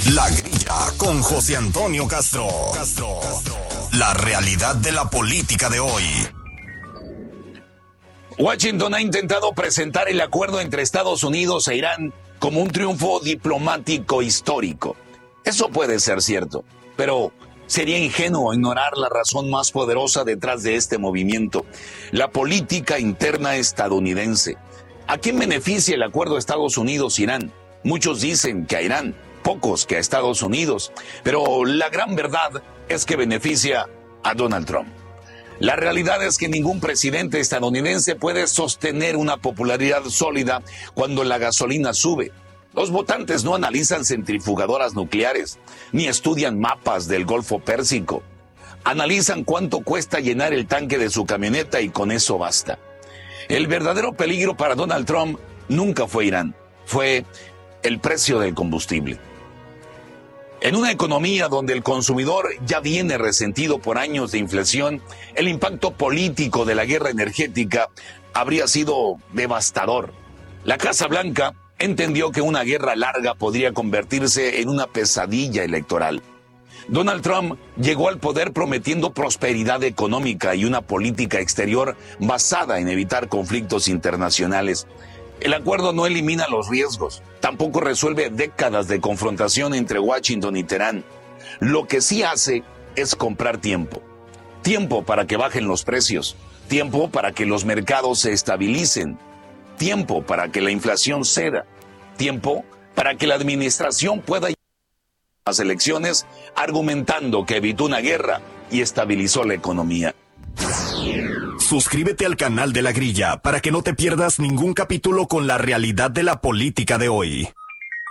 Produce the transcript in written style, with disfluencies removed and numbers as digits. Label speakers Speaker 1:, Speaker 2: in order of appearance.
Speaker 1: La Grilla con José Antonio Castro. La realidad de la política de hoy.
Speaker 2: Washington ha intentado presentar el acuerdo entre Estados Unidos e Irán como un triunfo diplomático histórico. Eso puede ser cierto, pero sería ingenuo ignorar la razón más poderosa detrás de este movimiento: la política interna estadounidense. ¿A quién beneficia el acuerdo Estados Unidos-Irán? Muchos dicen que a Irán, pocos que a Estados Unidos, pero la gran verdad es que beneficia a Donald Trump. La realidad es que ningún presidente estadounidense puede sostener una popularidad sólida cuando la gasolina sube. Los votantes no analizan centrifugadoras nucleares, ni estudian mapas del Golfo Pérsico. Analizan cuánto cuesta llenar el tanque de su camioneta y con eso basta. El verdadero peligro para Donald Trump nunca fue Irán, fue el precio del combustible. En una economía donde el consumidor ya viene resentido por años de inflación, el impacto político de la guerra energética habría sido devastador. La Casa Blanca entendió que una guerra larga podría convertirse en una pesadilla electoral. Donald Trump llegó al poder prometiendo prosperidad económica y una política exterior basada en evitar conflictos internacionales. El acuerdo no elimina los riesgos, tampoco resuelve décadas de confrontación entre Washington y Teherán. Lo que sí hace es comprar tiempo. Tiempo para que bajen los precios, tiempo para que los mercados se estabilicen, tiempo para que la inflación ceda, tiempo para que la administración pueda llegar a las elecciones argumentando que evitó una guerra y estabilizó la economía.
Speaker 1: Suscríbete al canal de La Grilla para que no te pierdas ningún capítulo con la realidad de la política de hoy.